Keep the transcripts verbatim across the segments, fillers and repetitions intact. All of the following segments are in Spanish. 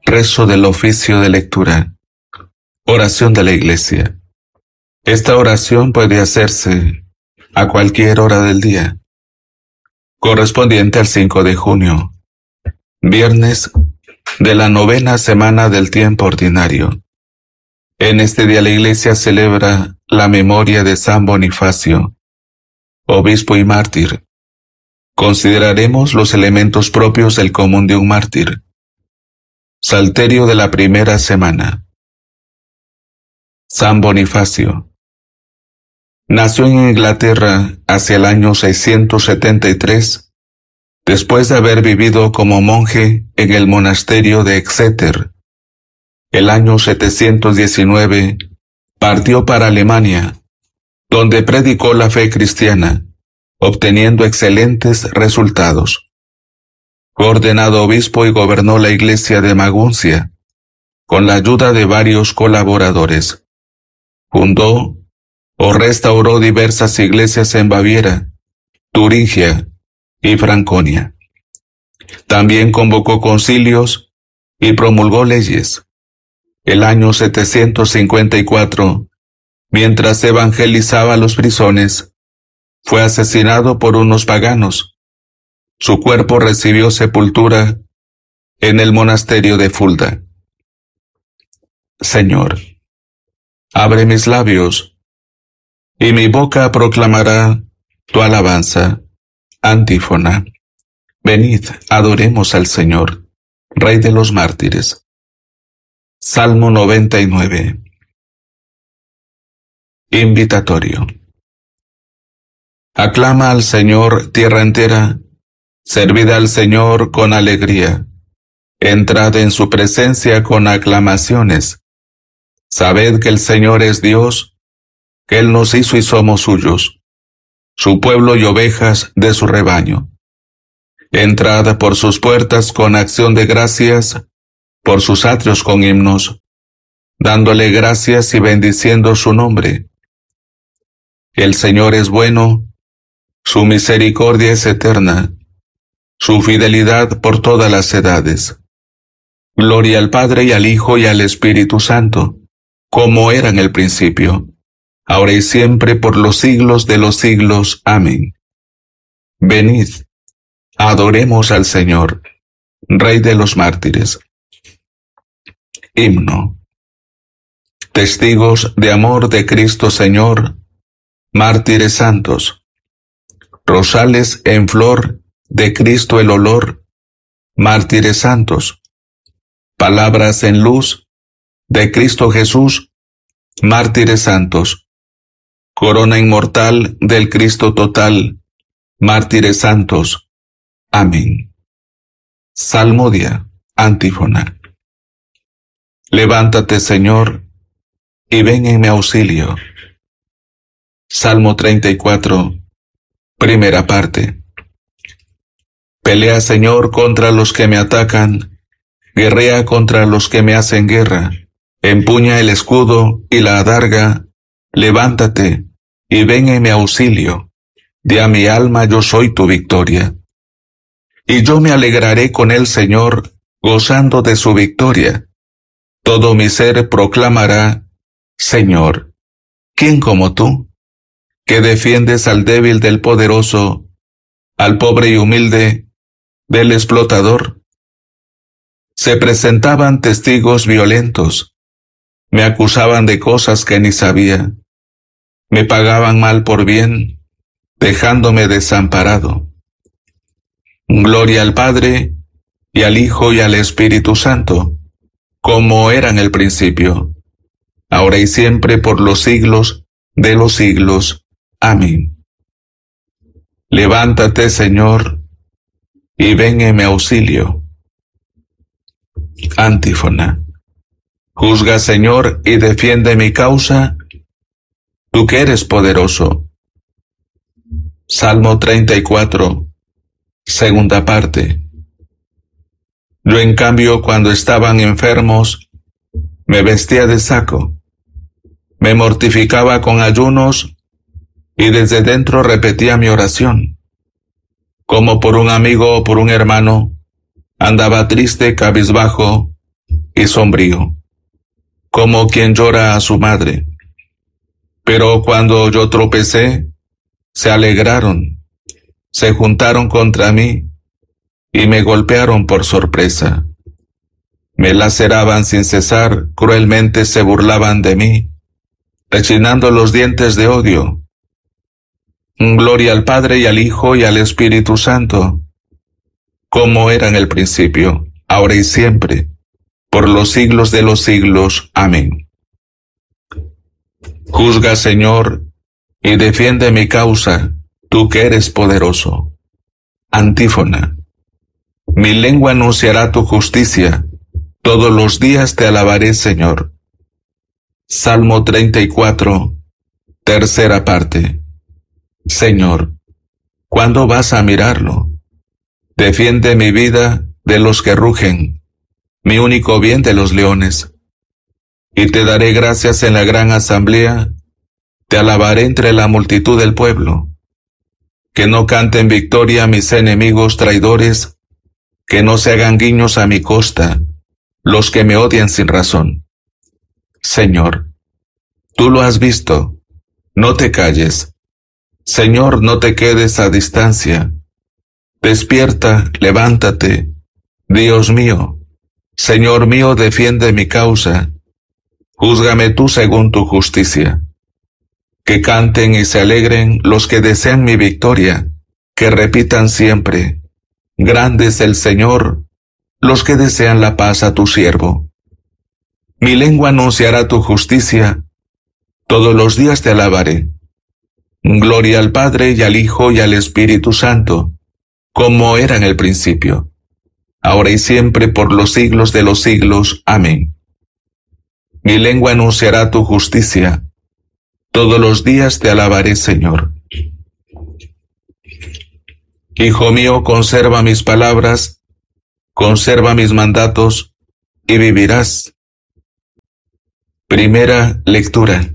Rezo del oficio de lectura. Oración de la Iglesia. Esta oración puede hacerse a cualquier hora del día, correspondiente al cinco de junio, viernes de la novena semana del tiempo ordinario. En este día la Iglesia celebra la memoria de San Bonifacio, obispo y mártir. Consideraremos los elementos propios del común de un mártir. Salterio de la primera semana. San Bonifacio nació en Inglaterra hacia el año seiscientos setenta y tres, después de haber vivido como monje en el monasterio de Exeter. El año setecientos diecinueve partió para Alemania, donde predicó la fe cristiana, obteniendo excelentes resultados. Fue ordenado obispo y gobernó la iglesia de Maguncia, con la ayuda de varios colaboradores. Fundó o restauró diversas iglesias en Baviera, Turingia y Franconia. También convocó concilios y promulgó leyes. El año setecientos cincuenta y cuatro, mientras evangelizaba a los frisones, fue asesinado por unos paganos. Su cuerpo recibió sepultura en el monasterio de Fulda. Señor, abre mis labios, y mi boca proclamará tu alabanza. Antífona. Venid, adoremos al Señor, Rey de los mártires. Salmo noventa y nueve. Invitatorio. Aclama al Señor, tierra entera, servid al Señor con alegría, entrad en su presencia con aclamaciones. Sabed que el Señor es Dios, que Él nos hizo y somos suyos, su pueblo y ovejas de su rebaño. Entrad por sus puertas con acción de gracias, por sus atrios con himnos, dándole gracias y bendiciendo su nombre. El Señor es bueno, su misericordia es eterna, su fidelidad por todas las edades. Gloria al Padre y al Hijo y al Espíritu Santo, como era en el principio, ahora y siempre por los siglos de los siglos. Amén. Venid, adoremos al Señor, Rey de los mártires. Himno. Testigos de amor de Cristo Señor, mártires santos, rosales en flor de Cristo el olor, mártires santos, palabras en luz de Cristo Jesús, mártires santos, corona inmortal del Cristo total, mártires santos. Amén. Salmodia, antífona. Levántate, Señor, y ven en mi auxilio. Salmo treinta y cuatro, primera parte. Pelea, Señor, contra los que me atacan, guerrea contra los que me hacen guerra, empuña el escudo y la adarga, levántate, y ven en mi auxilio. Di a mi alma, yo soy tu victoria. Y yo me alegraré con el Señor, gozando de su victoria. Todo mi ser proclamará, Señor, ¿quién como tú? Que defiendes al débil del poderoso, al pobre y humilde del explotador. Se presentaban testigos violentos, me acusaban de cosas que ni sabía, me pagaban mal por bien, dejándome desamparado. Gloria al Padre, y al Hijo y al Espíritu Santo, como era en el principio, ahora y siempre por los siglos de los siglos. Amén. Levántate, Señor, y ven en mi auxilio. Antífona. Juzga, Señor, y defiende mi causa, tú que eres poderoso. Salmo treinta y cuatro, segunda parte. Yo, en cambio, cuando estaban enfermos, me vestía de saco, me mortificaba con ayunos, y desde dentro repetía mi oración. Como por un amigo o por un hermano, andaba triste, cabizbajo, y sombrío, como quien llora a su madre. Pero cuando yo tropecé, se alegraron, se juntaron contra mí y me golpearon por sorpresa. Me laceraban sin cesar, cruelmente se burlaban de mí, rechinando los dientes de odio. Gloria al Padre y al Hijo y al Espíritu Santo, como era en el principio, ahora y siempre, por los siglos de los siglos. Amén. Juzga, Señor, y defiende mi causa, tú que eres poderoso. Antífona. Mi lengua anunciará tu justicia, todos los días te alabaré, Señor. Salmo treinta y cuatro, tercera parte. Señor, ¿cuándo vas a mirarlo? Defiende mi vida de los que rugen, mi único bien de los leones. Y te daré gracias en la gran asamblea, te alabaré entre la multitud del pueblo. Que no canten victoria mis enemigos traidores, que no se hagan guiños a mi costa, los que me odian sin razón. Señor, tú lo has visto, no te calles. Señor, no te quedes a distancia. Despierta, levántate. Dios mío, Señor mío, defiende mi causa. Júzgame tú según tu justicia. Que canten y se alegren los que desean mi victoria, que repitan siempre, grande es el Señor, los que desean la paz a tu siervo. Mi lengua anunciará tu justicia, todos los días te alabaré. Gloria al Padre y al Hijo y al Espíritu Santo, como era en el principio, ahora y siempre por los siglos de los siglos. Amén. Mi lengua anunciará tu justicia, todos los días te alabaré, Señor. Hijo mío, conserva mis palabras, conserva mis mandatos, y vivirás. Primera lectura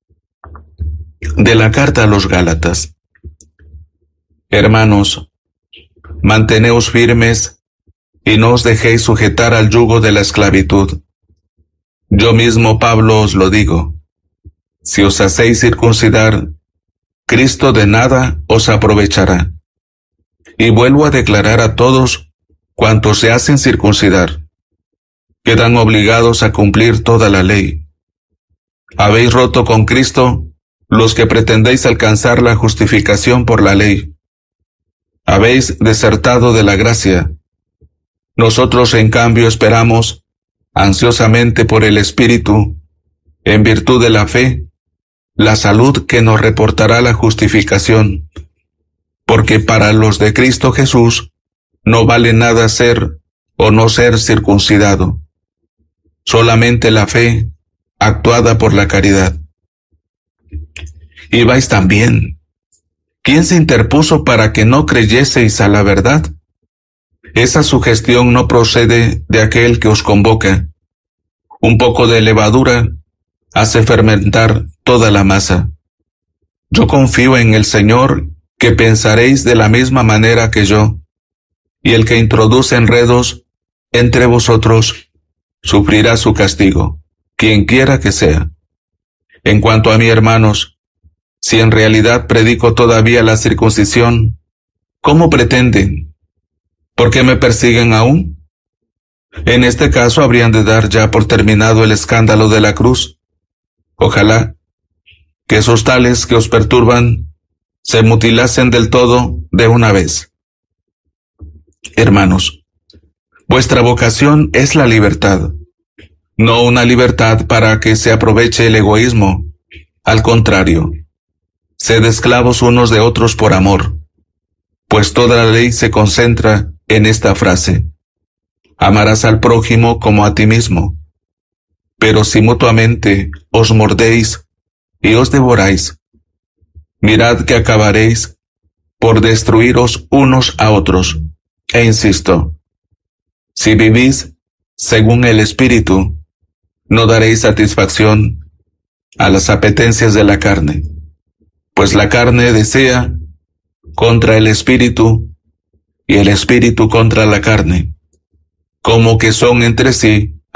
de la carta a los Gálatas. Hermanos, manteneos firmes y no os dejéis sujetar al yugo de la esclavitud. Yo mismo, Pablo, os lo digo. Si os hacéis circuncidar, Cristo de nada os aprovechará. Y vuelvo a declarar a todos cuantos se hacen circuncidar, quedan obligados a cumplir toda la ley. Habéis roto con Cristo los que pretendéis alcanzar la justificación por la ley. Habéis desertado de la gracia. Nosotros, en cambio, esperamos ansiosamente por el Espíritu, en virtud de la fe, la salud que nos reportará la justificación, porque para los de Cristo Jesús no vale nada ser o no ser circuncidado, solamente la fe actuada por la caridad. Ibais también. ¿Quién se interpuso para que no creyeseis a la verdad? Esa sugestión no procede de aquel que os convoca. Un poco de levadura hace fermentar toda la masa. Yo confío en el Señor que pensaréis de la misma manera que yo, y el que introduce enredos entre vosotros sufrirá su castigo, quien quiera que sea. En cuanto a mí, hermanos, si en realidad predico todavía la circuncisión, ¿cómo pretenden? ¿Por qué me persiguen aún? En este caso habrían de dar ya por terminado el escándalo de la cruz. Ojalá que esos tales que os perturban se mutilasen del todo de una vez. Hermanos, vuestra vocación es la libertad, no una libertad para que se aproveche el egoísmo. Al contrario, sed esclavos unos de otros por amor, pues toda la ley se concentra en esta frase: amarás al prójimo como a ti mismo. Pero si mutuamente os mordéis y os devoráis, mirad que acabaréis por destruiros unos a otros. E insisto, si vivís según el Espíritu, no daréis satisfacción a las apetencias de la carne, pues la carne desea contra el Espíritu y el Espíritu contra la carne, como que son entre sí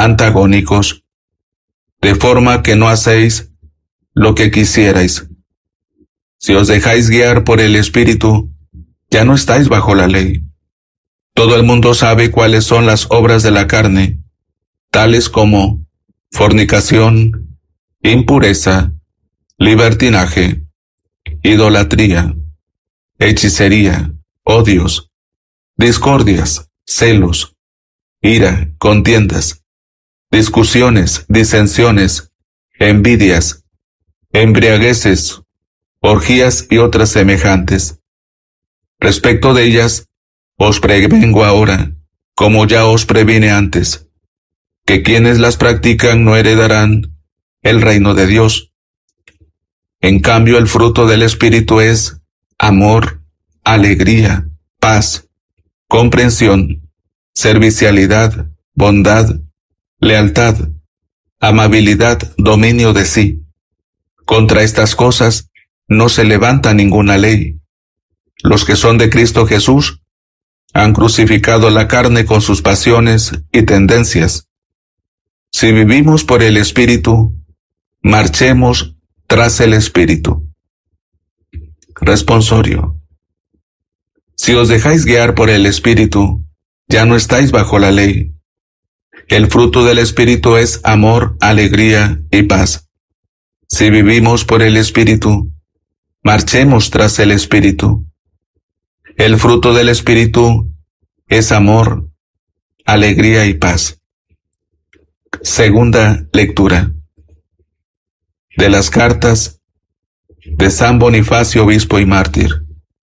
antagónicos, de forma que no hacéis lo que quisierais. Si os dejáis guiar por el Espíritu, ya no estáis bajo la ley. Todo el mundo sabe cuáles son las obras de la carne, tales como fornicación, impureza, libertinaje, idolatría, hechicería, odios, discordias, celos, ira, contiendas, discusiones, disensiones, envidias, embriagueces, orgías y otras semejantes. Respecto de ellas, os prevengo ahora, como ya os previne antes, que quienes las practican no heredarán el reino de Dios. En cambio, el fruto del Espíritu es amor, alegría, paz, comprensión, servicialidad, bondad, lealtad, amabilidad, dominio de sí. Contra estas cosas no se levanta ninguna ley. Los que son de Cristo Jesús han crucificado la carne con sus pasiones y tendencias. Si vivimos por el Espíritu, marchemos tras el Espíritu. Responsorio. Si os dejáis guiar por el Espíritu, ya no estáis bajo la ley. El fruto del Espíritu es amor, alegría y paz. Si vivimos por el Espíritu, marchemos tras el Espíritu. El fruto del Espíritu es amor, alegría y paz. Segunda lectura de las cartas de San Bonifacio, obispo y mártir.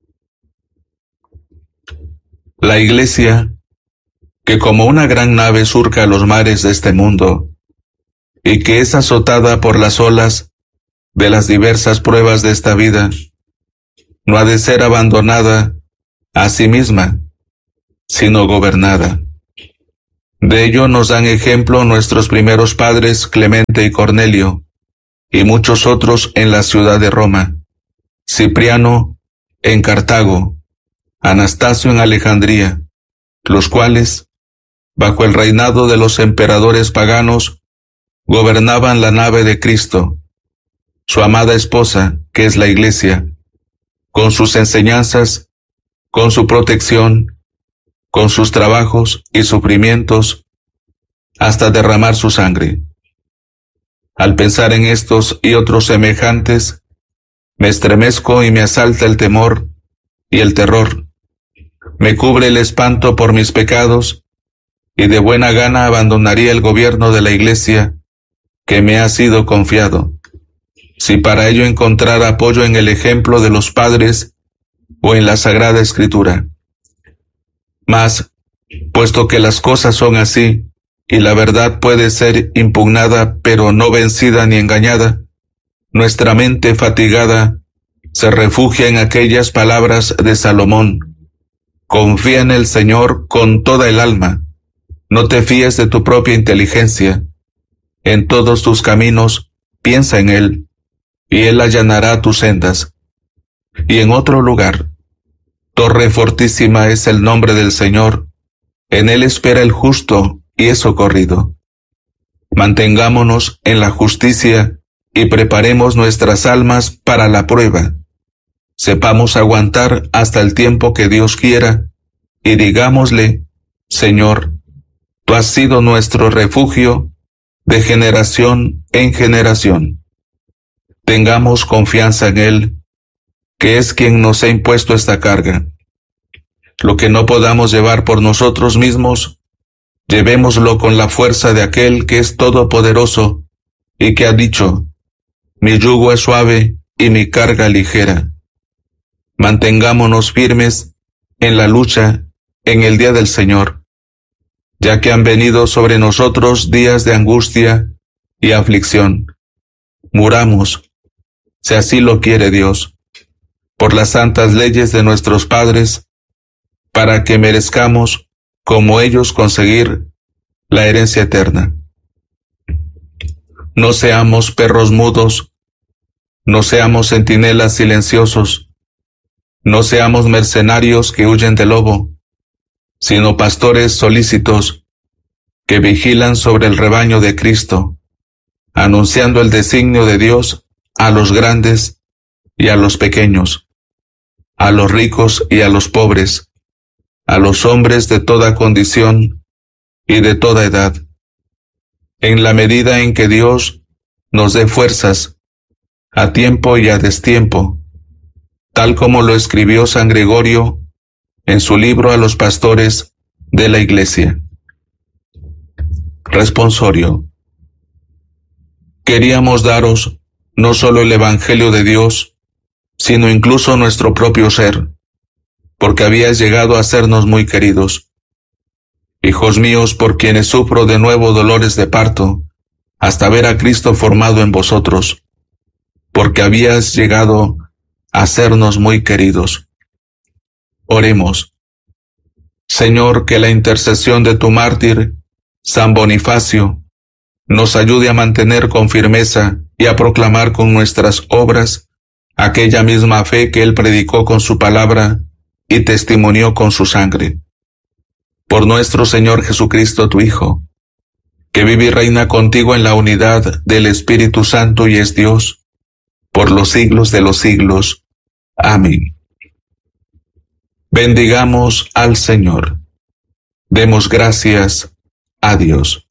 La Iglesia, que como una gran nave surca los mares de este mundo, y que es azotada por las olas de las diversas pruebas de esta vida, no ha de ser abandonada a sí misma, sino gobernada. De ello nos dan ejemplo nuestros primeros padres Clemente y Cornelio, y muchos otros en la ciudad de Roma, Cipriano en Cartago, Anastasio en Alejandría, los cuales, bajo el reinado de los emperadores paganos, gobernaban la nave de Cristo, su amada esposa, que es la Iglesia, con sus enseñanzas, con su protección, con sus trabajos y sufrimientos, hasta derramar su sangre. Al pensar en estos y otros semejantes, me estremezco y me asalta el temor y el terror. Me cubre el espanto por mis pecados, y de buena gana abandonaría el gobierno de la Iglesia que me ha sido confiado, si para ello encontrara apoyo en el ejemplo de los padres o en la Sagrada Escritura. Mas, puesto que las cosas son así, y la verdad puede ser impugnada pero no vencida ni engañada, nuestra mente fatigada se refugia en aquellas palabras de Salomón: confía en el Señor con toda el alma, no te fíes de tu propia inteligencia, en todos tus caminos piensa en Él, y Él allanará tus sendas. Y en otro lugar: torre fortísima es el nombre del Señor, en Él espera el justo y es socorrido. Mantengámonos en la justicia y preparemos nuestras almas para la prueba. Sepamos aguantar hasta el tiempo que Dios quiera, y digámosle: Señor, tú has sido nuestro refugio de generación en generación. Tengamos confianza en Él, que es quien nos ha impuesto esta carga. Lo que no podamos llevar por nosotros mismos, llevémoslo con la fuerza de aquel que es todopoderoso y que ha dicho: mi yugo es suave y mi carga ligera. Mantengámonos firmes en la lucha en el día del Señor, ya que han venido sobre nosotros días de angustia y aflicción. Muramos, si así lo quiere Dios, por las santas leyes de nuestros padres, para que merezcamos, como ellos, conseguir la herencia eterna. No seamos perros mudos, no seamos centinelas silenciosos, no seamos mercenarios que huyen del lobo, sino pastores solícitos, que vigilan sobre el rebaño de Cristo, anunciando el designio de Dios a los grandes y a los pequeños, a los ricos y a los pobres, a los hombres de toda condición y de toda edad, en la medida en que Dios nos dé fuerzas, a tiempo y a destiempo, tal como lo escribió San Gregorio en su libro a los pastores de la Iglesia. Responsorio. Queríamos daros no solo el Evangelio de Dios, sino incluso nuestro propio ser, porque habíais llegado a sernos muy queridos. Hijos míos, por quienes sufro de nuevo dolores de parto, hasta ver a Cristo formado en vosotros, porque habíais llegado a sernos muy queridos. Oremos. Señor, que la intercesión de tu mártir, San Bonifacio, nos ayude a mantener con firmeza y a proclamar con nuestras obras aquella misma fe que él predicó con su palabra y testimonió con su sangre. Por nuestro Señor Jesucristo, tu Hijo, que vive y reina contigo en la unidad del Espíritu Santo y es Dios, por los siglos de los siglos. Amén. Bendigamos al Señor. Demos gracias a Dios.